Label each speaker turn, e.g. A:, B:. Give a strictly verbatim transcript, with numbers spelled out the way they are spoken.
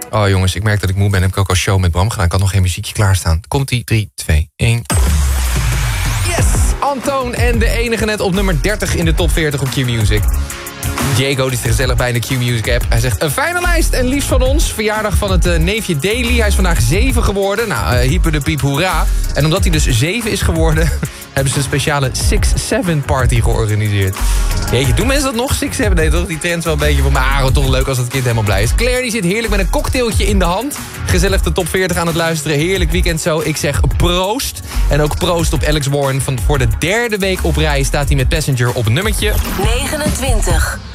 A: Oh jongens, ik merk dat ik moe ben. Heb ik ook al show met Bram gedaan. Ik had nog geen muziekje klaarstaan. Komt-ie, drie, twee, één. Yes! Antoon en de enige net op nummer dertig in de top veertig op Q-Music. Diego, die is gezellig bij de Q-Music app. Hij zegt, een fijne lijst en liefst van ons. Verjaardag van het uh, neefje Daily. Hij is vandaag zeven geworden. Nou, uh, hyper de piep, hoera. En omdat hij dus zeven is geworden... hebben ze een speciale six seven party georganiseerd. Jeetje, doen mensen dat nog? six seven, nee toch? Die trend is wel een beetje van... maar toch leuk als dat kind helemaal blij is. Claire die zit heerlijk met een cocktailtje in de hand. Gezellig de top veertig aan het luisteren. Heerlijk weekend zo. Ik zeg proost. En ook proost op Alex Warren. Van voor de derde week op rij staat hij met Passenger op een nummertje
B: negenentwintig.